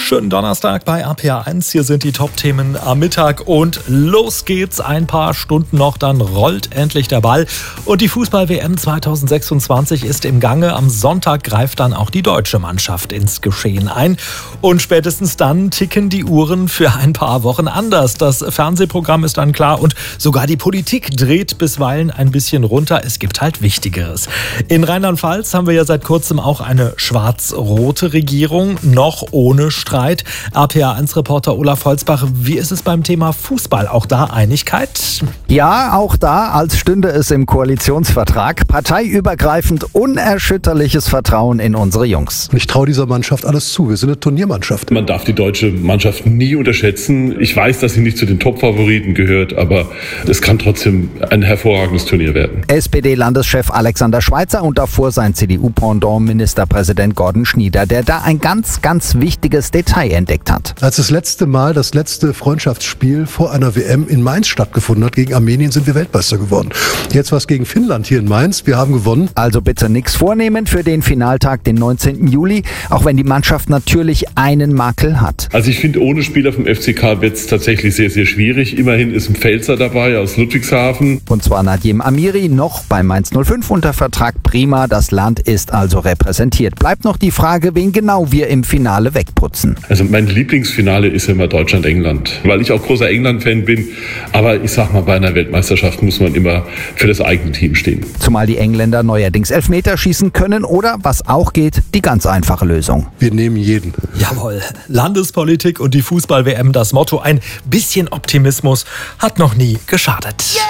Schönen Donnerstag bei RPA1. Hier sind die Top-Themen am Mittag und los geht's. Ein paar Stunden noch, dann rollt endlich der Ball. Und die Fußball-WM 2026 ist im Gange. Am Sonntag greift dann auch die deutsche Mannschaft ins Geschehen ein. Und spätestens dann ticken die Uhren für ein paar Wochen anders. Das Fernsehprogramm ist dann klar und sogar die Politik dreht bisweilen ein bisschen runter. Es gibt halt Wichtigeres. In Rheinland-Pfalz haben wir ja seit kurzem auch eine schwarz-rote Regierung, noch ohne Streit. RPA1-Reporter Olaf Holzbach, wie ist es beim Thema Fußball? Auch da Einigkeit? Ja, auch da, als stünde es im Koalitionsvertrag. Parteiübergreifend unerschütterliches Vertrauen in unsere Jungs. Ich traue dieser Mannschaft alles zu. Wir sind eine Turniermannschaft. Man darf die deutsche Mannschaft nie unterschätzen. Ich weiß, dass sie nicht zu den Top-Favoriten gehört, aber es kann trotzdem ein hervorragendes Turnier werden. SPD-Landeschef Alexander Schweitzer und davor sein CDU-Pendant Ministerpräsident Gordon Schnieder, der da ein ganz wichtiges Detail entdeckt hat. Als das letzte Freundschaftsspiel vor einer WM in Mainz stattgefunden hat gegen Armenien, sind wir Weltmeister geworden. Jetzt war es gegen Finnland hier in Mainz. Wir haben gewonnen. Also bitte nichts vornehmen für den Finaltag, den 19. Juli, auch wenn die Mannschaft natürlich einen Makel hat. Also ich finde, ohne Spieler vom FCK wird es tatsächlich sehr, sehr schwierig. Immerhin ist ein Pfälzer dabei aus Ludwigshafen. Und zwar Nadim Amiri, noch bei Mainz 05 unter Vertrag. Prima, das Land ist also repräsentiert. Bleibt noch die Frage, wen genau wir im Finale wegputzen. Also mein Lieblingsfinale ist immer Deutschland-England, weil ich auch großer England-Fan bin. Aber ich sag mal, bei einer Weltmeisterschaft muss man immer für das eigene Team stehen. Zumal die Engländer neuerdings Elfmeter schießen können oder, was auch geht, die ganz einfache Lösung. Wir nehmen jeden. Jawohl, Landespolitik und die Fußball-WM, das Motto, ein bisschen Optimismus hat noch nie geschadet.